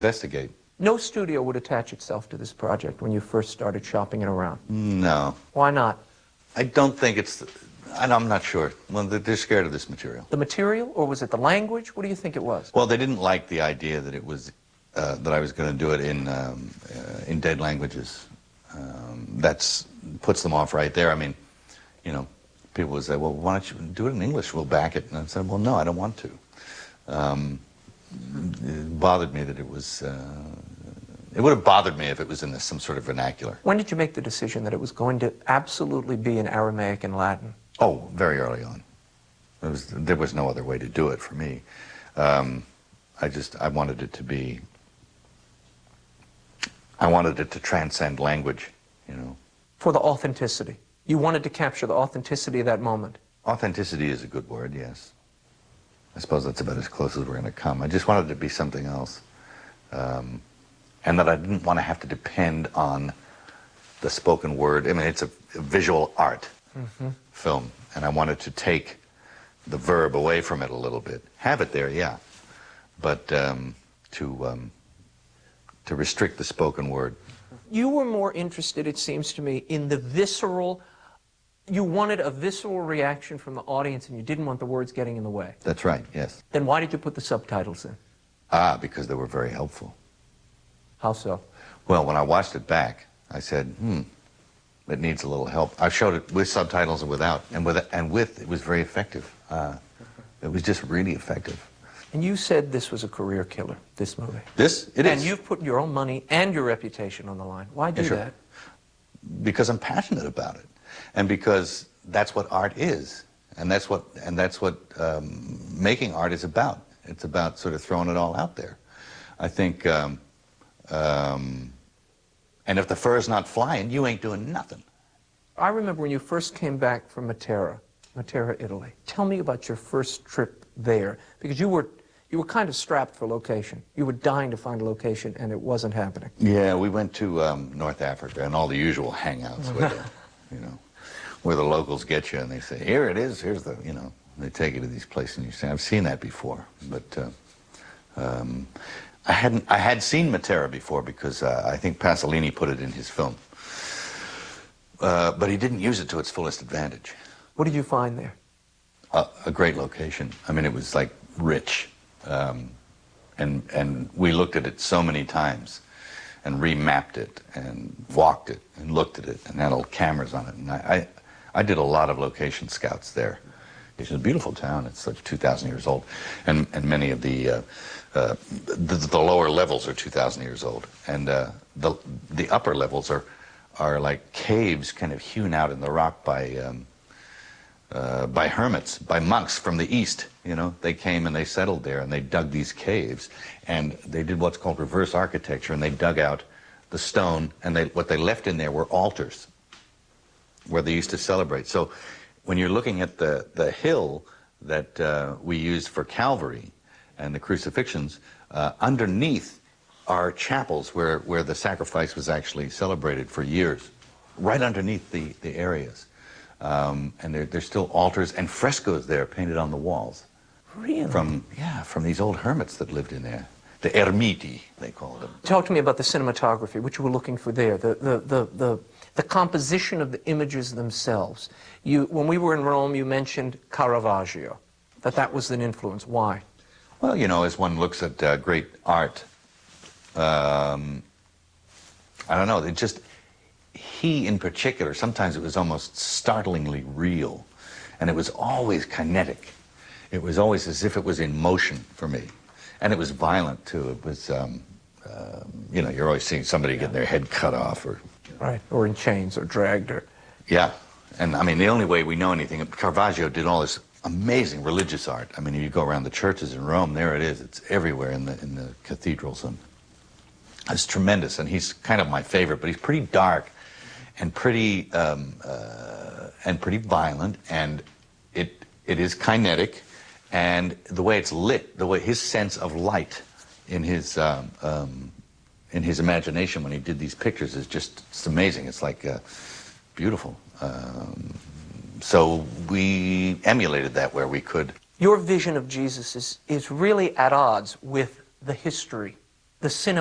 Investigate. No studio would attach itself to this project when you first started shopping it around. No. Why not? I don't think it's... I'm not sure. Well, they're scared of this material. The material, or was it the language? What do you think it was? Well, they didn't like the idea that it was that I was going to do it in dead languages. That's puts them off right there. I mean, you know, people would say, "Well, why don't you do it in English? We'll back it." And I said, "Well, no, I don't want to." It bothered me that it was. It would have bothered me if it was in some sort of vernacular. When did you make the decision that it was going to absolutely be in Aramaic and Latin? Oh, very early on. There was no other way to do it for me. I wanted it to be. I wanted it to transcend language, you know. For the authenticity. You wanted to capture the authenticity of that moment. Authenticity is a good word, yes. I suppose that's about as close as we're going to come. I just wanted it to be something else. And that I didn't want to have to depend on the spoken word. I mean, it's a visual art film, and I wanted to take the verb away from it a little bit. Have it there, yeah, but to restrict the spoken word. You were more interested, it seems to me, in the visceral. You wanted a visceral reaction from the audience, and you didn't want the words getting in the way. That's right, yes. Then why did you put the subtitles in? Because they were very helpful. How so? Well, when I watched it back, I said, it needs a little help. I showed it with subtitles and without, and with it was very effective. It was just really effective. And you said this was a career killer, this movie. It is. And you've put your own money and your reputation on the line. Why do that? Because I'm passionate about it, and because that's what art is, and that's what making art is about. It's about sort of throwing it all out there. I think. And if the fur's not flying, you ain't doing nothing. I remember when you first came back from Matera, Italy. Tell me about your first trip there, because you were kind of strapped for location. You were dying to find a location, and it wasn't happening. Yeah, we went to North Africa and all the usual hangouts where the locals get you, and they say, "Here it is. Here's the," they take you to these places, and you say, "I've seen that before," but. I had seen Matera before because I think Pasolini put it in his film. But he didn't use it to its fullest advantage. What did you find there? A great location. I mean, it was like rich. And we looked at it so many times and remapped it and walked it and looked at it and had all cameras on it. And I did a lot of location scouts there. It's a beautiful town. It's like 2,000 years old. And many of the lower levels are 2,000 years old, and the upper levels are like caves, kind of hewn out in the rock by hermits, by monks from the east. They came and they settled there, and they dug these caves, and they did what's called reverse architecture, and they dug out the stone, and what they left in there were altars where they used to celebrate. So when you're looking at the hill that we used for Calvary and the crucifixions, underneath are chapels where the sacrifice was actually celebrated for years, right underneath the areas. And there's still altars and frescoes there painted on the walls. Really? From these old hermits that lived in there. The ermiti, they called them. Talk to me about the cinematography, what you were looking for there, the composition of the images themselves. When we were in Rome, you mentioned Caravaggio, that was an influence. Why? Well, as one looks at great art, I don't know, he in particular, sometimes it was almost startlingly real, and it was always kinetic. It was always as if it was in motion for me, and it was violent too. It was, you're always seeing somebody getting their head cut off, or in chains, or dragged, Yeah, and I mean, the only way we know anything, Caravaggio did all this amazing religious art. I mean, you go around the churches in Rome, there it is. It's everywhere in the cathedrals, and it's tremendous. And he's kind of my favorite, but he's pretty dark and pretty violent, and it is kinetic, and the way it's lit, the way his sense of light in his imagination when he did these pictures is it's amazing. It's like beautiful. So we emulated that where we could. Your vision of Jesus is really at odds with the history the cinema